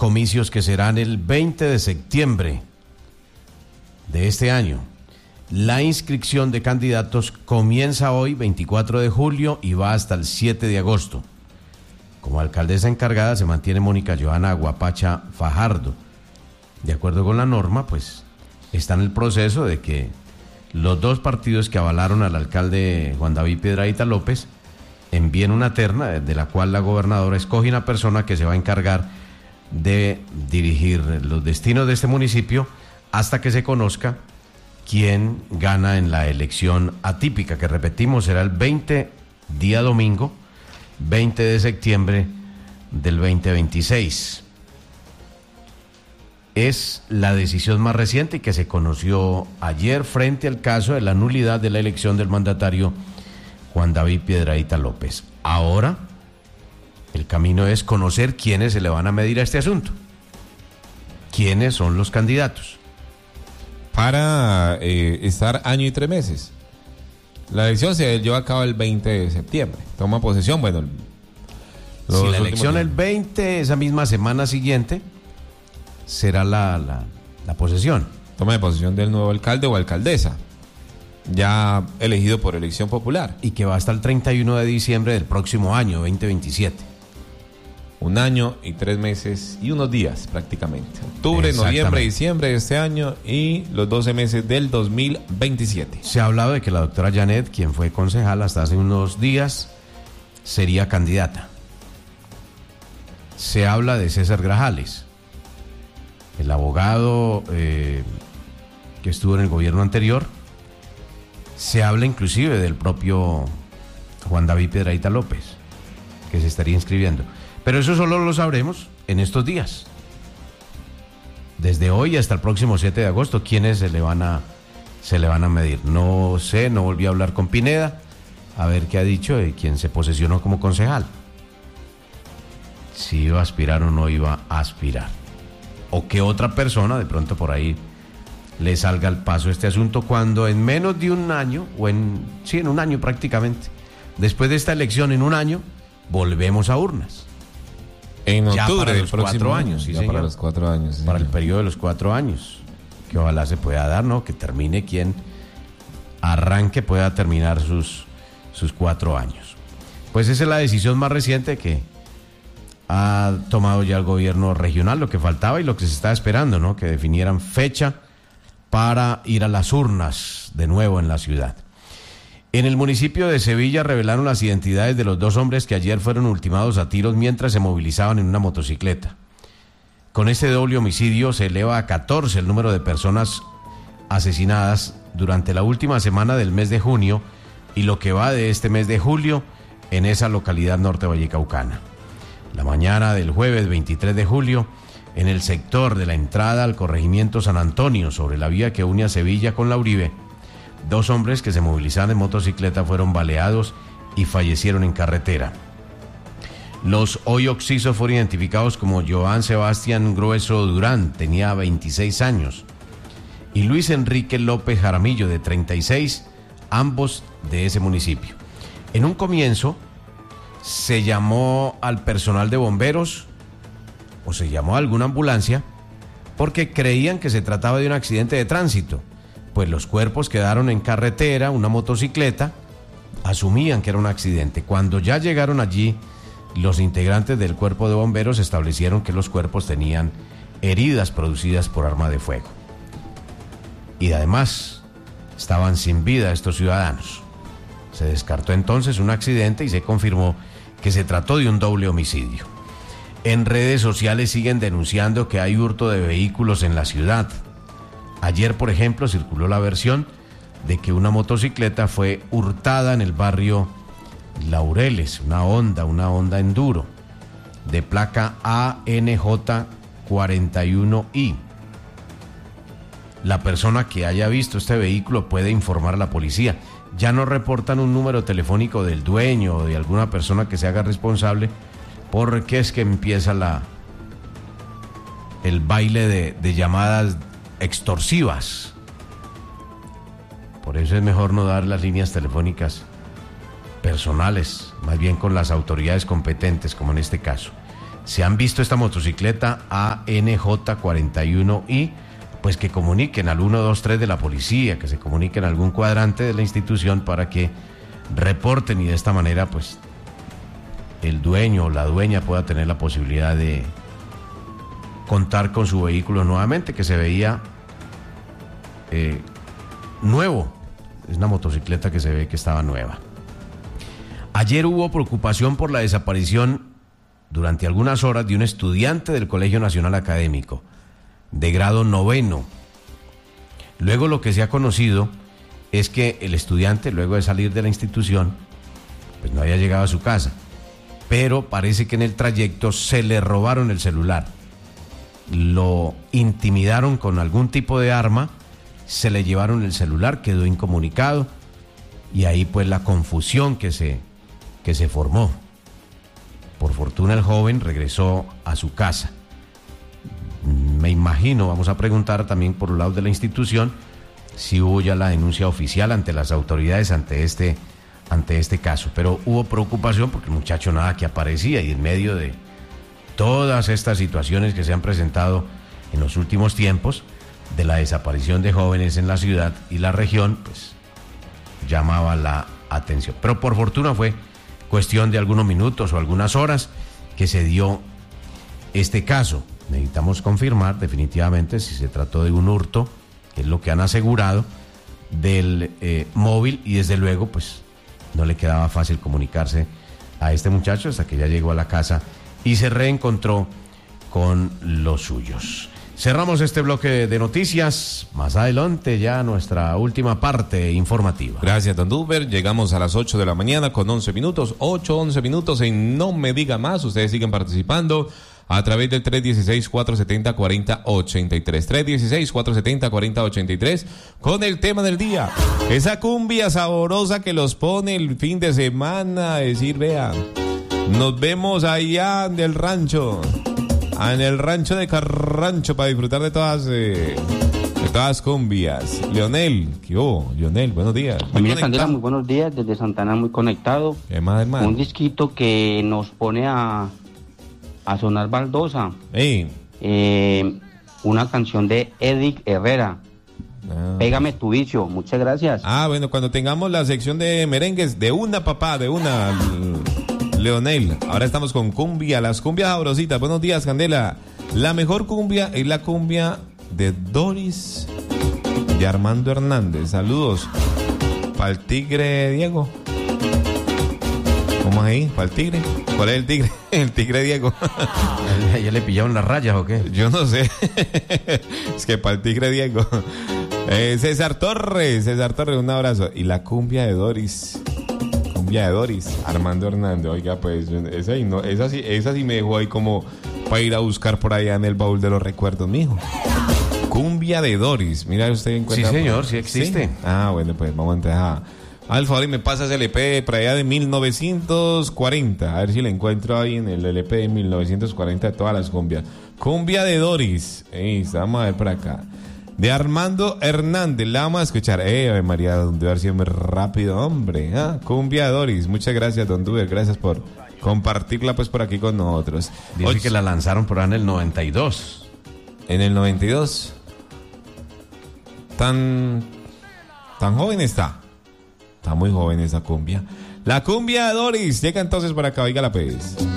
comicios que serán el 20 de septiembre de este año. La inscripción de candidatos comienza hoy, 24 de julio, y va hasta el 7 de agosto. Como alcaldesa encargada se mantiene Mónica Johanna Guapacha Fajardo. De acuerdo con la norma, pues está en el proceso de que los dos partidos que avalaron al alcalde Juan David Piedrahíta López envíen una terna de la cual la gobernadora escoge una persona que se va a encargar de dirigir los destinos de este municipio hasta que se conozca quién gana en la elección atípica, que repetimos será el 20, día domingo, 20 de septiembre del 2026. Es la decisión más reciente que se conoció ayer frente al caso de la nulidad de la elección del mandatario Juan David Piedrahíta López. Ahora, el camino es conocer quiénes se le van a medir a este asunto. ¿Quiénes son los candidatos? Para estar año y 3 meses. La elección se lleva a cabo el 20 de septiembre. Toma posesión, bueno. Si la elección el 20, esa misma semana siguiente, será la posesión. Toma de posesión del nuevo alcalde o alcaldesa, ya elegido por elección popular. Y que va hasta el 31 de diciembre del próximo año, 2027. 1 año y 3 meses y unos días prácticamente. Octubre, noviembre, diciembre de este año y los 12 meses del 2027. Se ha hablado de que la doctora Janet, quien fue concejal hasta hace unos días, sería candidata. Se habla de César Grajales, el abogado que estuvo en el gobierno anterior. Se habla inclusive del propio Juan David Piedrahíta López, que se estaría inscribiendo. Pero eso solo lo sabremos en estos días. Desde hoy hasta el próximo 7 de agosto, ¿quiénes se le van a medir? No sé, no volví a hablar con Pineda, a ver qué ha dicho de quien se posesionó como concejal. Si iba a aspirar o no iba a aspirar. O que otra persona de pronto por ahí le salga al paso este asunto, cuando en menos de un año, en un año prácticamente, después de esta elección, en un año, volvemos a urnas. En octubre ya para del los próximo 4 año, años, sí, ya señor. para los 4 años. Sí, para el señor. periodo de los 4 años, que ojalá se pueda dar, ¿no? Que termine quien arranque, pueda terminar sus 4 años. Pues esa es la decisión más reciente que ha tomado ya el gobierno regional, lo que faltaba y lo que se está esperando, ¿no? Que definieran fecha para ir a las urnas de nuevo en la ciudad. En el municipio de Sevilla revelaron las identidades de los 2 hombres que ayer fueron ultimados a tiros mientras se movilizaban en una motocicleta. Con este doble homicidio se eleva a 14 el número de personas asesinadas durante la última semana del mes de junio y lo que va de este mes de julio en esa localidad norte vallecaucana. La mañana del jueves 23 de julio, en el sector de la entrada al corregimiento San Antonio, sobre la vía que une a Sevilla con la Uribe, 2 hombres que se movilizaban en motocicleta fueron baleados y fallecieron en carretera. Los hoy occisos fueron identificados como Joan Sebastián Grueso Durán, tenía 26 años, y Luis Enrique López Jaramillo, de 36, ambos de ese municipio. En un comienzo se llamó al personal de bomberos o se llamó a alguna ambulancia porque creían que se trataba de un accidente de tránsito, pues los cuerpos quedaron en carretera, una motocicleta, asumían que era un accidente. Cuando ya llegaron allí, los integrantes del cuerpo de bomberos establecieron que los cuerpos tenían heridas producidas por arma de fuego. Y además, estaban sin vida estos ciudadanos. Se descartó entonces un accidente y se confirmó que se trató de un doble homicidio. En redes sociales siguen denunciando que hay hurto de vehículos en la ciudad. Ayer, por ejemplo, circuló la versión de que una motocicleta fue hurtada en el barrio Laureles, una Honda Enduro, de placa ANJ41I. La persona que haya visto este vehículo puede informar a la policía. Ya no reportan un número telefónico del dueño o de alguna persona que se haga responsable, porque es que empieza el baile de llamadas extorsivas. Por eso es mejor no dar las líneas telefónicas personales, más bien con las autoridades competentes, como en este caso. se han visto esta motocicleta ANJ41I, pues que comuniquen al 123 de la policía, que se comuniquen a algún cuadrante de la institución para que reporten y de esta manera pues el dueño o la dueña pueda tener la posibilidad de contar con su vehículo nuevamente, que se veía nuevo. Es una motocicleta que se ve que estaba nueva. Ayer hubo preocupación por la desaparición durante algunas horas de un estudiante del Colegio Nacional Académico de grado 9. Luego lo que se ha conocido es que el estudiante, luego de salir de la institución, pues no había llegado a su casa, pero parece que en el trayecto se le robaron el celular, lo intimidaron con algún tipo de arma, se le llevaron el celular, quedó incomunicado y ahí pues la confusión que se formó. Por fortuna el joven regresó a su casa. Me imagino, vamos a preguntar también por el lado de la institución si hubo ya la denuncia oficial ante las autoridades ante este caso, pero hubo preocupación porque el muchacho nada que aparecía, y en medio de todas estas situaciones que se han presentado en los últimos tiempos de la desaparición de jóvenes en la ciudad y la región, pues llamaba la atención. Pero por fortuna fue cuestión de algunos minutos o algunas horas que se dio este caso. Necesitamos confirmar definitivamente si se trató de un hurto, que es lo que han asegurado, del móvil, y desde luego pues no le quedaba fácil comunicarse a este muchacho hasta que ya llegó a la casa y se reencontró con los suyos. Cerramos este bloque de noticias. Más adelante ya nuestra última parte informativa. Gracias, don Duber. Llegamos a las 8 de la mañana con 11 minutos. 11 minutos en No Me Diga Más. Ustedes siguen participando a través del 316-470-4083. 316-470-4083 con el tema del día. Esa cumbia saborosa que los pone el fin de semana. Decir, vean, nos vemos allá en el rancho. En el rancho de Carrancho para disfrutar de todas cumbias. Leonel, ¿qué hubo? Leonel, buenos días. Familia Candela, muy buenos días, desde Santana, muy conectado. ¿Qué más, hermano? Un disquito que nos pone a sonar baldosa. Una canción de Edith Herrera. Pégame tu vicio, muchas gracias. Bueno, cuando tengamos la sección de merengues, de una, Leonel. Ahora estamos con cumbia, las cumbias sabrositas. Buenos días, Candela. La mejor cumbia es la cumbia de Doris, de Armando Hernández. Saludos. Para el tigre Diego. ¿Cómo es ahí? ¿Para el tigre? ¿Cuál es el tigre? El tigre Diego. ¿Ya le pillaron las rayas o qué? Yo no sé. Es que para el tigre Diego. César Torres, un abrazo. Y la cumbia de Doris, Armando Hernández. Oiga, pues esa sí me dejó ahí como para ir a buscar por allá en el baúl de los recuerdos, mijo. Cumbia de Doris. Mira, usted encuentra. Sí, señor, sí existe. ¿Sí? Bueno, pues vamos a entrar. Al favor, y me pasa ese LP por allá de 1940. A ver si le encuentro ahí en el LP de 1940 de todas las cumbias. Cumbia de Doris. Vamos a ver por acá. De Armando Hernández, la vamos a escuchar. María, don Duber, siempre rápido, hombre. Cumbia de Doris. Muchas gracias, don Duber. Gracias por compartirla pues por aquí con nosotros. Dice que la lanzaron por ahí en el 92. ¿En el 92? ¿Tan joven está? Está muy joven esa cumbia. La cumbia de Doris. Llega entonces por acá, oiga la pues.